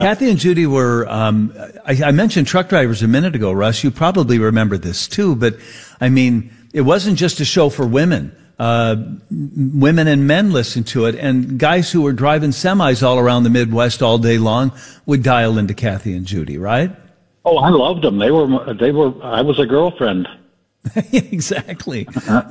Kathy and Judy were, I mentioned truck drivers a minute ago, Russ. You probably remember this too, but I mean, it wasn't just a show for women. Women and men listened to it, and guys who were driving semis all around the Midwest all day long would dial into Kathy and Judy, right? Oh, I loved them. I was a girlfriend. Exactly.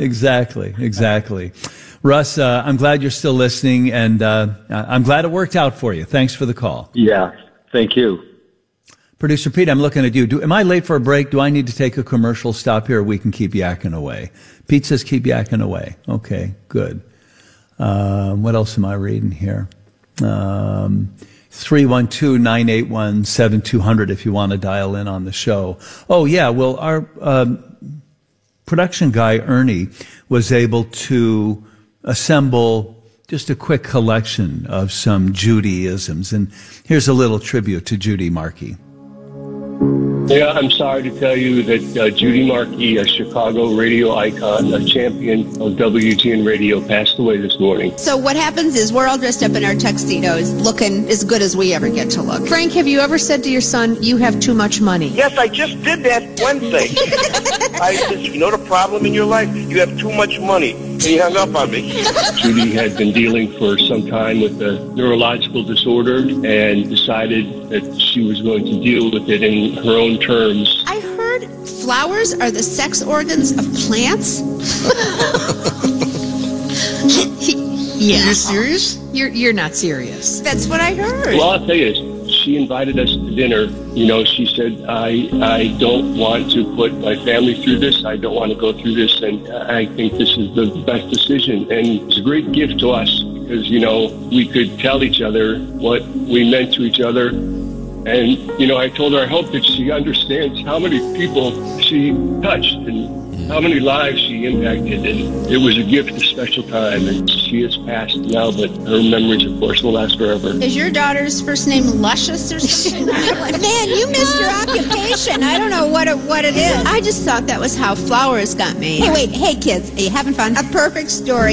Russ, I'm glad you're still listening, and I'm glad it worked out for you. Thanks for the call. Yeah, thank you. Producer Pete, I'm looking at you. Am I late for a break? Do I need to take a commercial stop here, or we can keep yakking away? Pete says keep yakking away. Okay, good. What else am I reading here? 312-981-7200 if you want to dial in on the show. Oh, yeah, well, our production guy, Ernie, was able to assemble just a quick collection of some Judaisms. And here's a little tribute to Judy Markey. Yeah, I'm sorry to tell you that Judy Markey, a Chicago radio icon, a champion of WGN radio, passed away this morning. So what happens is we're all dressed up in our tuxedos, looking as good as we ever get to look. Frank, have you ever said to your son, you have too much money? Yes, I just did that Wednesday. I said, you know the problem in your life? You have too much money. And he hung up on me. Judy had been dealing for some time with a neurological disorder and decided that she was going to deal with it in her own terms. I heard flowers are the sex organs of plants. Yeah. Are you serious? You're not serious. That's what I heard. Well, I'll tell you, she invited us to dinner. You know, she said, I don't want to put my family through this. I don't want to go through this. And I think this is the best decision. And it's a great gift to us because, you know, we could tell each other what we meant to each other. And, you know, I told her I hope that she understands how many people she touched and how many lives she impacted. And it was a gift, a special time. And she has passed now, but her memories, of course, will last forever. Is your daughter's first name Luscious or something? Man, you missed your occupation. I don't know what it is. I just thought that was how flowers got made. Hey, wait. Hey, kids. Are you having fun? A perfect story.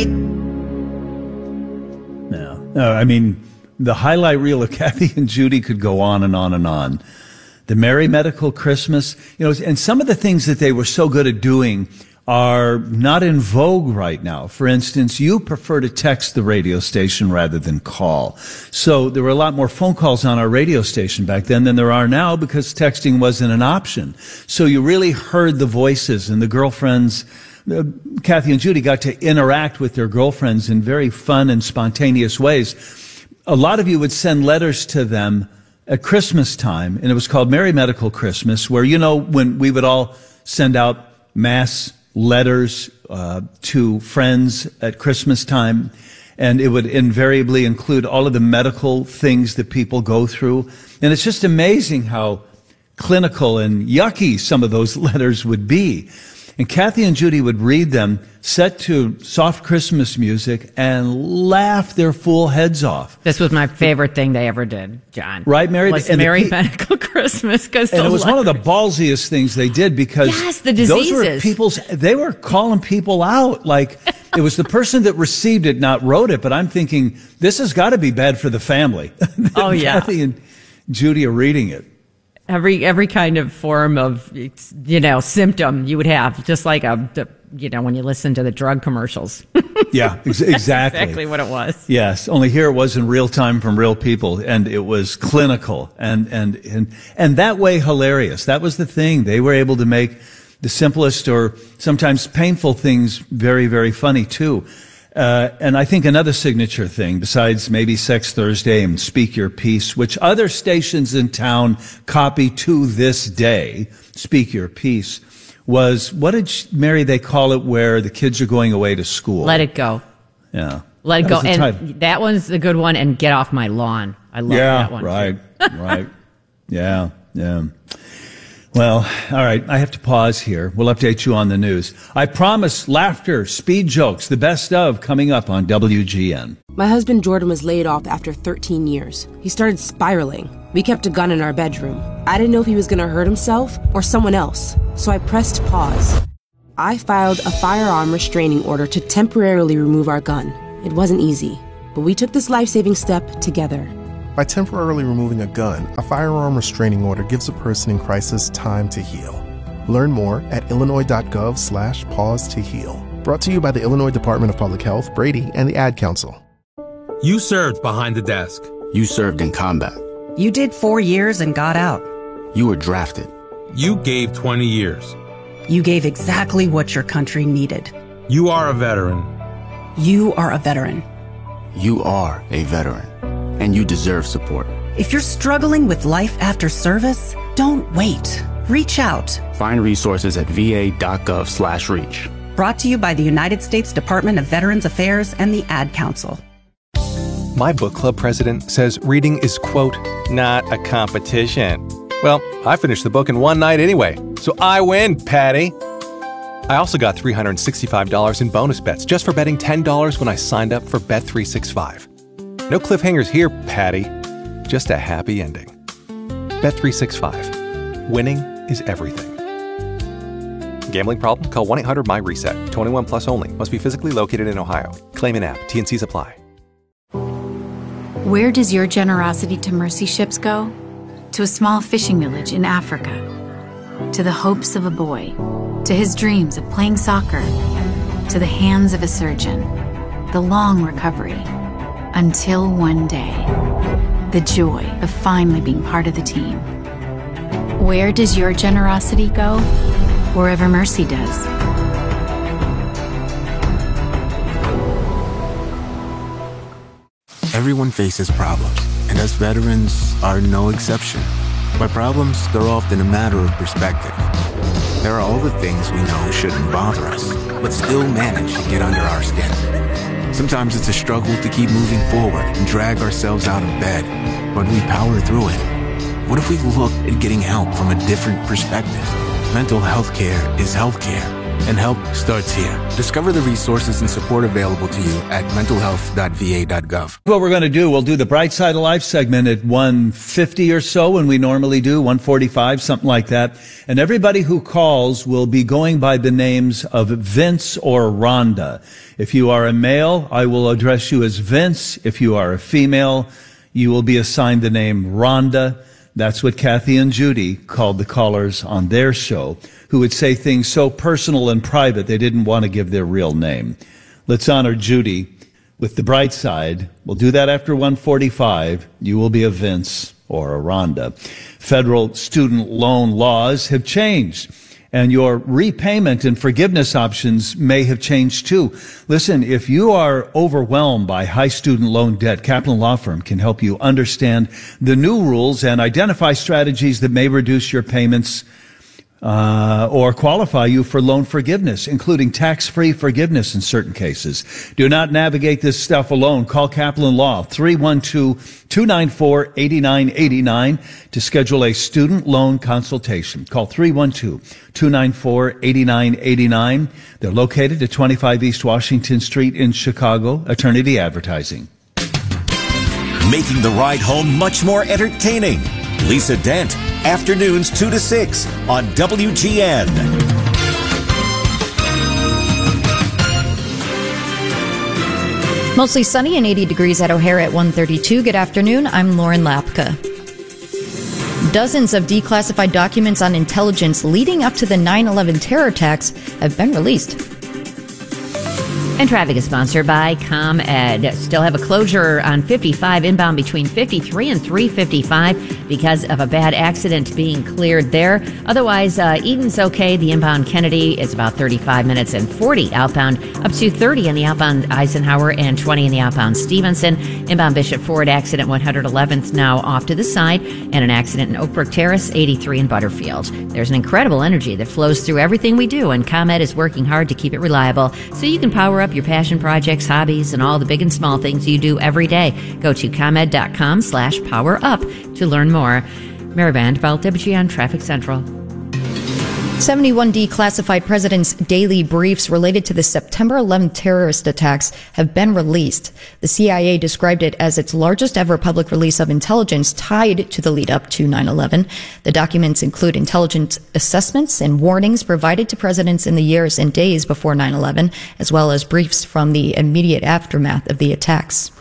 No, I mean, the highlight reel of Kathy and Judy could go on and on and on. The Merry Medical Christmas, you know, and some of the things that they were so good at doing are not in vogue right now. For instance, you prefer to text the radio station rather than call. So there were a lot more phone calls on our radio station back then than there are now because texting wasn't an option. So you really heard the voices, and the girlfriends, Kathy and Judy got to interact with their girlfriends in very fun and spontaneous ways. A lot of you would send letters to them at Christmas time, and it was called Merry Medical Christmas, where, you know, when we would all send out mass letters to friends at Christmas time, and it would invariably include all of the medical things that people go through. And it's just amazing how clinical and yucky some of those letters would be. And Kathy and Judy would read them, set to soft Christmas music, and laugh their fool heads off. This was my favorite thing they ever did, John. Right, Mary? Was Merry Medical Christmas. And it was one of the ballsiest things they did because yes, the diseases. They were calling people out. Like, it was the person that received it, not wrote it, but I'm thinking, this has got to be bad for the family. Oh, yeah. Kathy and Judy are reading it. Every kind of form of, you know, symptom you would have, just like when you listen to the drug commercials. Yeah, exactly. Exactly what it was. Yes, only here it was in real time from real people, and it was clinical and that way hilarious. That was the thing. They were able to make the simplest or sometimes painful things very, very funny too. And I think another signature thing, besides maybe Sex Thursday and Speak Your Piece, which other stations in town copy to this day, Speak Your Piece, was, what did Mary, they call it where the kids are going away to school? Let It Go. Yeah. Let It Go. And that one's the good one, and Get Off My Lawn. I love that one. Right. Yeah. Well, all right, I have to pause here. We'll update you on the news. I promise laughter, speed jokes, the best of coming up on WGN. My husband Jordan was laid off after 13 years. He started spiraling. We kept a gun in our bedroom. I didn't know if he was going to hurt himself or someone else, so I pressed pause. I filed a firearm restraining order to temporarily remove our gun. It wasn't easy, but we took this life-saving step together. By temporarily removing a gun, a firearm restraining order gives a person in crisis time to heal. Learn more at illinois.gov/pause to heal. Brought to you by the Illinois Department of Public Health, Brady, and the Ad Council. You served behind the desk. You served in combat. You did 4 years and got out. You were drafted. You gave 20 years. You gave exactly what your country needed. You are a veteran. You are a veteran. You are a veteran. And you deserve support. If you're struggling with life after service, don't wait. Reach out. Find resources at va.gov/reach. Brought to you by the United States Department of Veterans Affairs and the Ad Council. My book club president says reading is, quote, not a competition. Well, I finished the book in one night anyway, so I win, Patty. I also got $365 in bonus bets just for betting $10 when I signed up for Bet365. No cliffhangers here, Patty. Just a happy ending. Bet365. Winning is everything. Gambling problem? Call 1-800-MY-RESET. 21 plus only. Must be physically located in Ohio. Claim in app. T&Cs apply. Where does your generosity to mercy ships go? To a small fishing village in Africa. To the hopes of a boy. To his dreams of playing soccer. To the hands of a surgeon. The long recovery. Until one day. The joy of finally being part of the team. Where does your generosity go? Wherever mercy does. Everyone faces problems, and us veterans are no exception. By problems, they're often a matter of perspective. There are all the things we know shouldn't bother us, but still manage to get under our skin. Sometimes it's a struggle to keep moving forward and drag ourselves out of bed, but we power through it. What if we look at getting help from a different perspective? Mental health care is healthcare, and help starts here. Discover the resources and support available to you at mentalhealth.va.gov. What we're going to do, we'll do the Bright Side of Life segment at 1:50 or so when we normally do, 1:45, something like that. And everybody who calls will be going by the names of Vince or Rhonda. If you are a male, I will address you as Vince. If you are a female, you will be assigned the name Rhonda. That's what Kathy and Judy called the callers on their show, who would say things so personal and private they didn't want to give their real name. Let's honor Judy with the bright side. We'll do that after 1:45. You will be a Vince or a Rhonda. Federal student loan laws have changed, and your repayment and forgiveness options may have changed too. Listen, if you are overwhelmed by high student loan debt, Kaplan Law Firm can help you understand the new rules and identify strategies that may reduce your payments or qualify you for loan forgiveness, including tax-free forgiveness in certain cases. Do not navigate this stuff alone. Call Kaplan Law, 312-294-8989 to schedule a student loan consultation. Call 312-294-8989. They're located at 25 East Washington Street in Chicago. Eternity Advertising. Making the ride home much more entertaining. Lisa Dent, afternoons 2 to 6 on WGN. Mostly sunny and 80 degrees at O'Hare at 1:32. Good afternoon. I'm Lauren Lapka. Dozens of declassified documents on intelligence leading up to the 9/11 terror attacks have been released. And traffic is sponsored by ComEd. Still have a closure on 55 inbound between 53 and 355 because of a bad accident being cleared there. Otherwise, Eden's okay. The inbound Kennedy is about 35 minutes and 40 outbound, up to 30 in the outbound Eisenhower and 20 in the outbound Stevenson. Inbound Bishop Ford accident 111th now off to the side, and an accident in Oak Brook Terrace 83 in Butterfield. There's an incredible energy that flows through everything we do, and ComEd is working hard to keep it reliable so you can power up your passion projects, hobbies, and all the big and small things you do every day. Go to ComEd.com/powerup to learn more. Mary Vanderbilt, WGN Traffic Central. 71 declassified presidents' daily briefs related to the September 11th terrorist attacks have been released. The CIA described it as its largest ever public release of intelligence tied to the lead-up to 9/11. The documents include intelligence assessments and warnings provided to presidents in the years and days before 9/11, as well as briefs from the immediate aftermath of the attacks.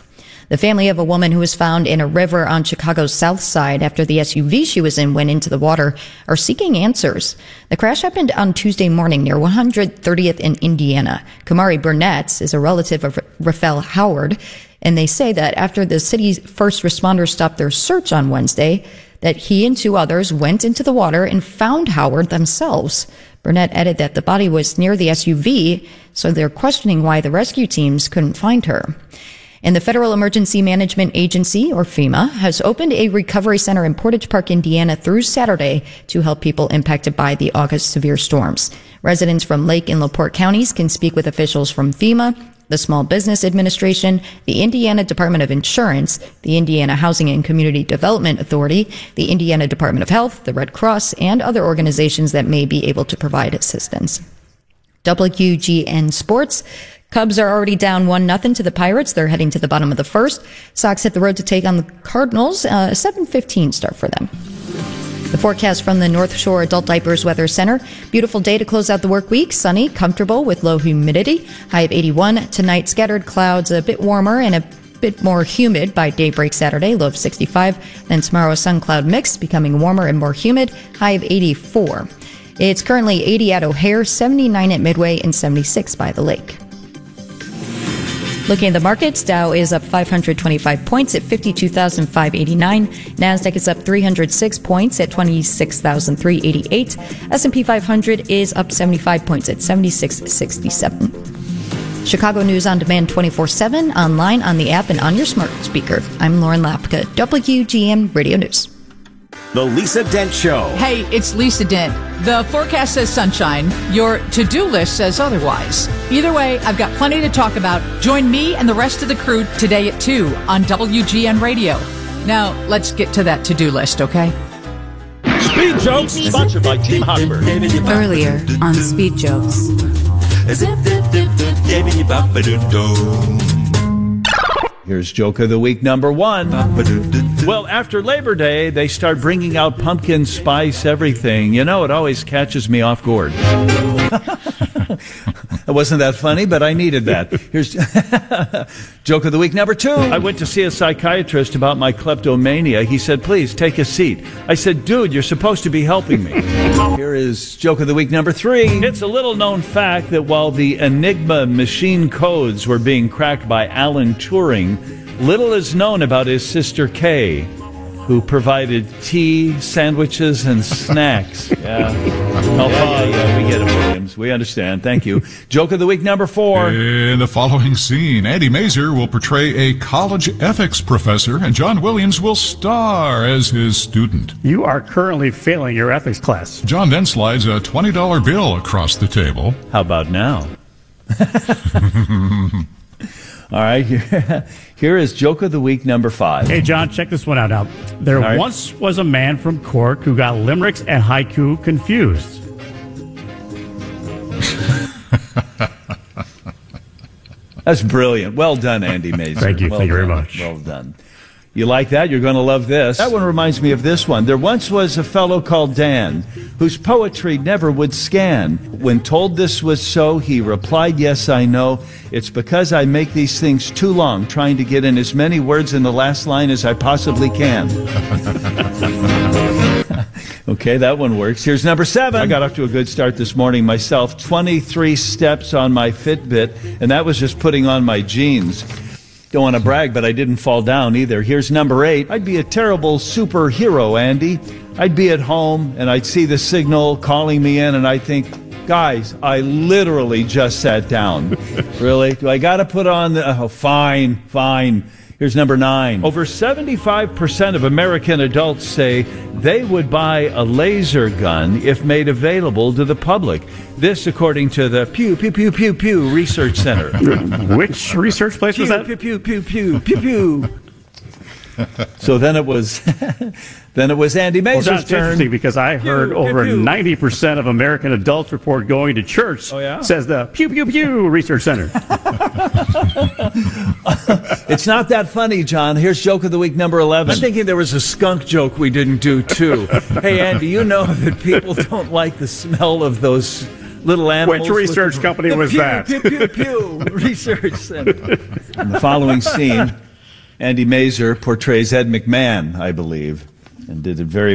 The family of a woman who was found in a river on Chicago's south side after the SUV she was in went into the water are seeking answers. The crash happened on Tuesday morning near 130th in Indiana. Kamari Burnett is a relative of Raphael Howard, and they say that after the city's first responders stopped their search on Wednesday, that he and 2 others went into the water and found Howard themselves. Burnett added that the body was near the SUV, so they're questioning why the rescue teams couldn't find her. And the Federal Emergency Management Agency, or FEMA, has opened a recovery center in Portage Park, Indiana through Saturday to help people impacted by the August severe storms. Residents from Lake and LaPorte counties can speak with officials from FEMA, the Small Business Administration, the Indiana Department of Insurance, the Indiana Housing and Community Development Authority, the Indiana Department of Health, the Red Cross, and other organizations that may be able to provide assistance. WGN Sports. Cubs are already down 1-0 to the Pirates. They're heading to the bottom of the first. Sox hit the road to take on the Cardinals. A 7:15 start for them. The forecast from the North Shore Adult Diapers Weather Center. Beautiful day to close out the work week. Sunny, comfortable with low humidity. High of 81. Tonight, scattered clouds, a bit warmer and a bit more humid by daybreak Saturday. Low of 65. Then tomorrow, a sun-cloud mix, becoming warmer and more humid. High of 84. It's currently 80 at O'Hare, 79 at Midway, and 76 by the lake. Looking at the markets, Dow is up 525 points at 52,589. NASDAQ is up 306 points at 26,388. S&P 500 is up 75 points at 7667. Chicago News on Demand 24/7, online, on the app, and on your smart speaker. I'm Lauren Lapka, WGN Radio News. The Lisa Dent Show. Hey, it's Lisa Dent. The forecast says sunshine. Your to-do list says otherwise. Either way, I've got plenty to talk about. Join me and the rest of the crew today at 2 on WGN Radio. Now, let's get to that to-do list, okay? Speed Jokes, sponsored by Team Hotspur. Earlier on Speed Jokes. Here's Joke of the Week number 1. Well, after Labor Day, they start bringing out pumpkin spice everything. You know, it always catches me off guard. It wasn't that funny, but I needed that. Here's Joke of the Week number 2. I went to see a psychiatrist about my kleptomania. He said, please take a seat. I said, dude, you're supposed to be helping me. Here is Joke of the Week number 3. It's a little known fact that while the Enigma machine codes were being cracked by Alan Turing, little is known about his sister Kay, who provided tea, sandwiches, and snacks. Yeah. Yeah, we get it, Williams. We understand. Thank you. Joke of the Week number 4. In the following scene, Andy Mazer will portray a college ethics professor, and John Williams will star as his student. You are currently failing your ethics class. John then slides a $20 bill across the table. How about now? All right, here is Joke of the Week number 5. Hey, John, check this one out now. There once was a man from Cork who got limericks and haiku confused. That's brilliant. Well done, Andy Mazer. Thank you. Well Thank you very done. much. Well done. You like that? You're going to love this. That one reminds me of this one. There once was a fellow called Dan whose poetry never would scan. When told this was so, he replied, yes, I know. It's because I make these things too long, trying to get in as many words in the last line as I possibly can. Okay, that one works. Here's number 7. I got off to a good start this morning myself. 23 steps on my Fitbit, and that was just putting on my jeans. Don't want to brag, but I didn't fall down either. Here's number 8. I'd be a terrible superhero, Andy. I'd be at home, and I'd see the signal calling me in, and I'd think, guys, I literally just sat down. Really? Do I got to put on the... Oh, fine. Here's number 9. Over 75% of American adults say they would buy a laser gun if made available to the public. This, according to the Pew Research Center. Which research place was that? Pew. So then it was Andy Mazer's that's turn. Interesting because I heard over 90% of American adults report going to church. Oh, yeah? Says the Pew Research Center. It's not that funny, John. Here's Joke of the Week number 11. I'm thinking there was a skunk joke we didn't do, too. Hey, Andy, you know that people don't like the smell of those little animals. Which research company was that? Pew Research Center. In the following scene, Andy Mazer portrays Ed McMahon, I believe, and did it very